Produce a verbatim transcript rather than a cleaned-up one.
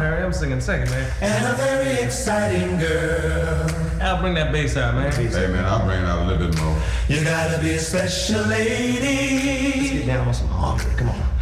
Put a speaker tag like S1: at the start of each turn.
S1: primary, I'm singing second, man.
S2: And a very exciting girl.
S1: Al, bring that bass out, man.
S3: Hey, man, I'll bring it out a little bit more.
S2: You gotta be a special lady.
S1: Let's get down on some harmony. Come on.